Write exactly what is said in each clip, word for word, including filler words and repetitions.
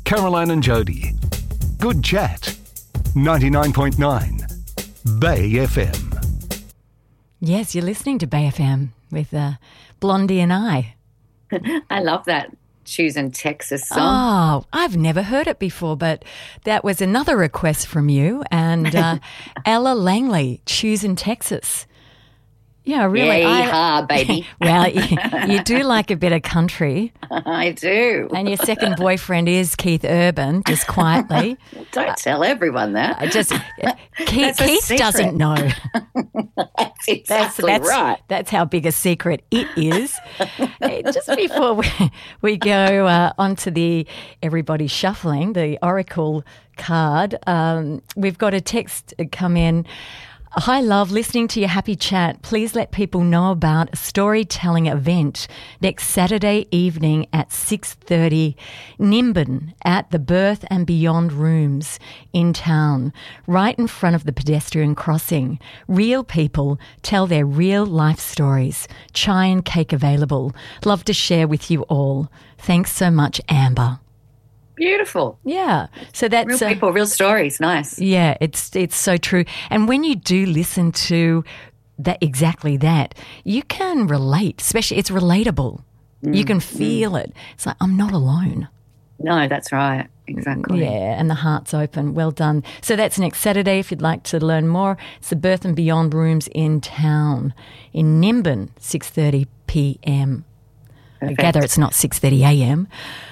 Caroline and Jody. Good chat. ninety-nine point nine Bay F M. Yes, you're listening to Bay F M with uh, Blondie and I. I love that Choosing Texas song. Oh, I've never heard it before, but that was another request from you and uh, Ella Langley, Choosing Texas. Yeah, really. Yeah, baby. Well, you, you do like a bit of country. I do. And your second boyfriend is Keith Urban, just quietly. Don't tell everyone that. I just Keith, Keith doesn't know. That's exactly that's, that's, right. That's how big a secret it is. Just before we, we go uh, onto the Everybody Shuffling, the Oracle card, um, we've got a text come in. Hi, love. Listening to your happy chat. Please let people know about a storytelling event next Saturday evening at six thirty, Nimbin at the Birth and Beyond Rooms in town, right in front of the pedestrian crossing. Real people tell their real life stories. Chai and cake available. Love to share with you all. Thanks so much, Amber. Beautiful. Yeah. So that's real people, uh, real stories. Nice. Yeah, it's it's so true. And when you do listen to that, exactly that, you can relate, especially it's relatable. Mm, you can feel mm. it. It's like, I'm not alone. No, that's right. Exactly. Yeah, and the heart's open. Well done. So that's next Saturday if you'd like to learn more. It's the Birth and Beyond Rooms in town in Nimbin, six thirty p.m. Perfect. I gather it's not six thirty a.m.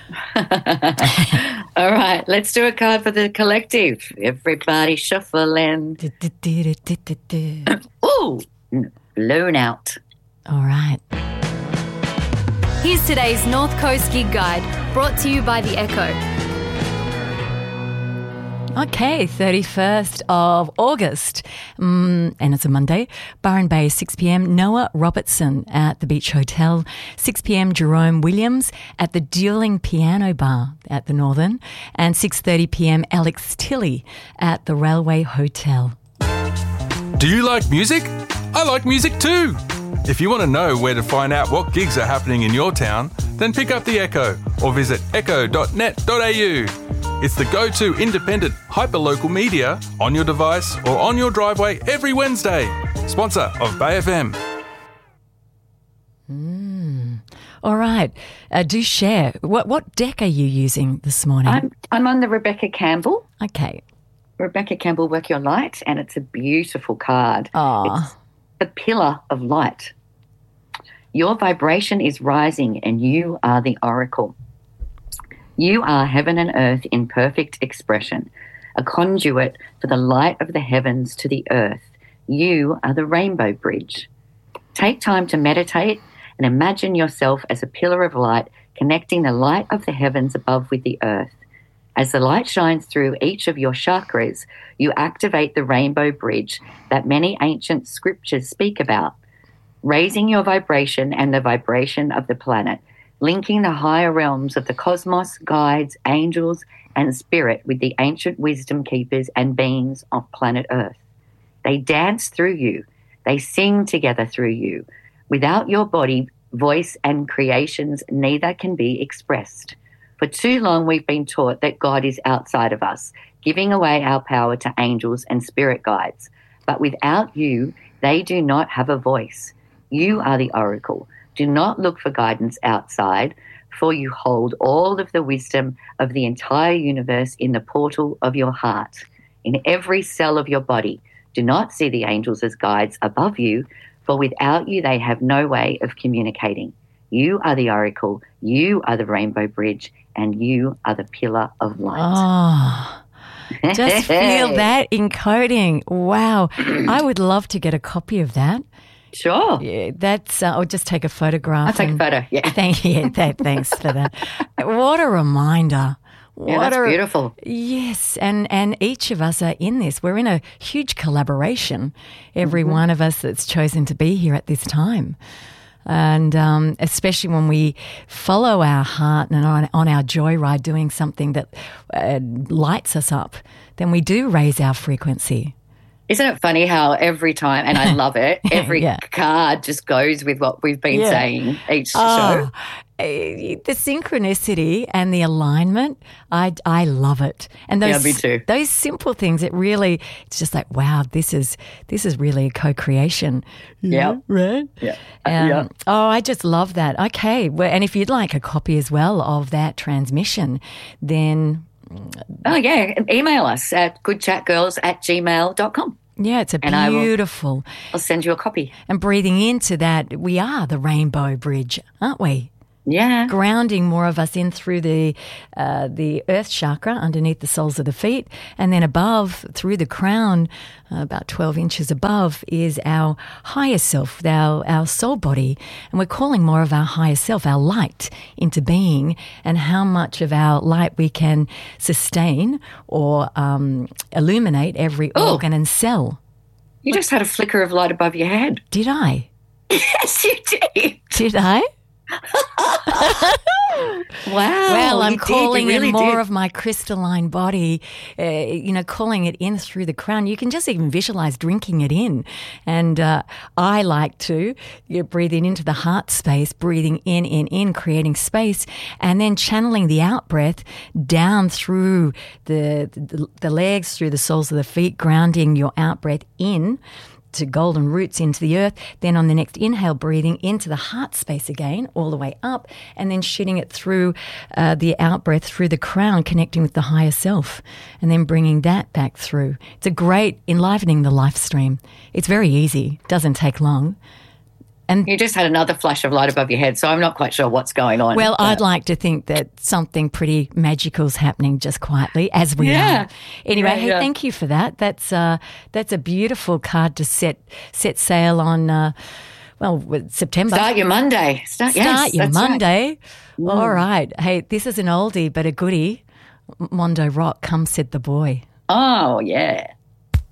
All right, let's do a card for the collective. Everybody shuffling. Ooh, blown out. All right. Here's today's North Coast Gig Guide, brought to you by The Echo. Okay, thirty-first of August, um, and it's a Monday. Byron Bay, six p.m. Noah Robertson at the Beach Hotel. six p.m. Jerome Williams at the Dueling Piano Bar at the Northern. And six thirty p.m. Alex Tilley at the Railway Hotel. Do you like music? I like music too. If you want to know where to find out what gigs are happening in your town, then pick up The Echo or visit echo dot net dot a u. It's the go-to independent, hyper-local media on your device or on your driveway every Wednesday. Sponsor of Bay F M. Mm. All right. Uh, do share. What what deck are you using this morning? I'm, I'm on the Rebecca Campbell. Okay. Rebecca Campbell, Work Your Light, and it's a beautiful card. Oh. It's the Pillar of Light. Your vibration is rising and you are the oracle. You are heaven and earth in perfect expression, a conduit for the light of the heavens to the earth. You are the rainbow bridge. Take time to meditate and imagine yourself as a pillar of light connecting the light of the heavens above with the earth. As the light shines through each of your chakras, you activate the rainbow bridge that many ancient scriptures speak about, raising your vibration and the vibration of the planet, linking the higher realms of the cosmos, guides, angels, and spirit with the ancient wisdom keepers and beings of planet Earth. They dance through you. They sing together through you. Without your body, voice, and creations, neither can be expressed. For too long, we've been taught that God is outside of us, giving away our power to angels and spirit guides. But without you, they do not have a voice. You are the oracle. Do not look for guidance outside, for you hold all of the wisdom of the entire universe in the portal of your heart, in every cell of your body. Do not see the angels as guides above you, for without you they have no way of communicating. You are the oracle, you are the rainbow bridge, and you are the pillar of light. Oh, just feel that encoding. Wow. I would love to get a copy of that. Sure. Yeah, that's. Uh, I'll just take a photograph. I'll take and, a photo. Yeah. Thank you. That, thanks for that. What a reminder. What Yeah, that's a, beautiful. Yes, and and each of us are in this. We're in a huge collaboration. Every Mm-hmm. one of us that's chosen to be here at this time. And um, especially when we follow our heart and on, on our joyride doing something that uh, lights us up, then we do raise our frequency. Isn't it funny how every time, and I love it, every Yeah. card just goes with what we've been Yeah. saying each Oh, show? the synchronicity and the alignment, I, I love it. And those Yeah, me too. those simple things, it really, it's just like, wow, this is this is really a co-creation. Yeah. Right? Yeah. Um, yeah. Oh, I just love that. Okay. Well, and if you'd like a copy as well of that transmission, then Oh, yeah. Email us at goodchatgirls at gmail dot com. yeah, it's a And I will- beautiful. I'll send you a copy. And breathing into that, we are the rainbow bridge, aren't we? Yeah. Grounding more of us in through the uh, the earth chakra underneath the soles of the feet, and then above through the crown, uh, about twelve inches above, is our higher self, our our soul body, and we're calling more of our higher self, our light, into being, and how much of our light we can sustain or um, illuminate every Oh. organ and cell. You just had a flicker of light above your head. Did I? Yes, you did. Did I? Wow. Well, I'm you did, you calling really in more did. of my crystalline body, uh, you know, calling it in through the crown. You can just even visualize drinking it in. And uh, I like to you're breathing into the heart space, breathing in, in, in, creating space, and then channeling the out breath down through the, the, the legs, through the soles of the feet, grounding your out breath in to golden roots into the earth. Then on the next inhale, breathing into the heart space again, all the way up, and then shooting it through uh, the out breath through the crown, connecting with the higher self, and then bringing that back through. It's a great enlivening the life stream. It's very easy, doesn't take long. You just had another flash of light above your head, so I'm not quite sure what's going on. Well, but- I'd like to think that something pretty magical's happening just quietly as we Yeah. are. Anyway, Yeah, hey, yeah. thank you for that. That's uh, that's a beautiful card to set set sail on. Uh, well, with September. Start your Monday. Start, yes, Start your that's right. Monday. All right. Hey, this is an oldie but a goodie. Mondo Rock, Come Said the Boy. Oh, yeah.